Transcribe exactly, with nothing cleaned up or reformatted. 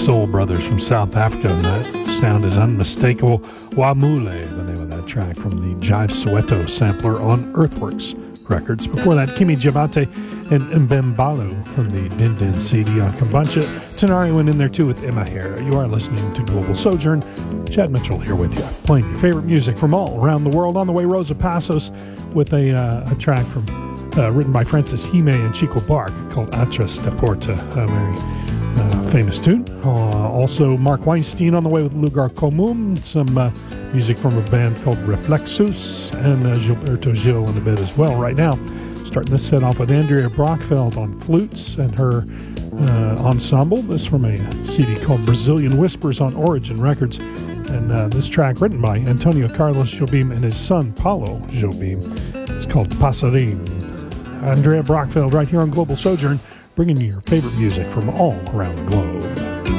Soul Brothers from South Africa, and that sound is unmistakable. Wamule, the name of that track from the Jive Soweto sampler on Earthworks Records. Before that, Kimi Javante and Mbembalu from the Din Din C D on Kombucha. Tenari went in there too with Emma Hare. You are listening to Global Sojourn. Chad Mitchell here with you, playing your favorite music from all around the world. On the way, Rosa Passos with a, uh, a track from uh, written by Francis Hime and Chico Bark called Atras de Porta, a very uh, famous tune. Uh, also, Mark Weinstein on the way with Lugar Comum, some uh, music from a band called Reflexus, and uh, Gilberto Gil in a bit as well. Right now, starting this set off with Andrea Brockfeld on flutes and her uh, ensemble. This from a C D called Brazilian Whispers on Origin Records. And uh, this track written by Antonio Carlos Jobim and his son Paulo Jobim. It's called Passarim. Andrea Brockfeld right here on Global Sojourn, bringing you your favorite music from all around the globe.